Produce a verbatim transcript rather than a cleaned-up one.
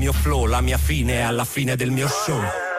mio flow, la mia fine è alla fine del mio show.